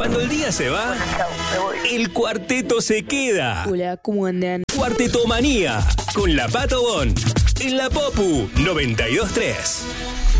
Cuando el día se va, Chau, me voy. el cuarteto se queda. Hola, ¿cómo andan? Cuartetomanía con la Pato Bon en la Popu 92.3.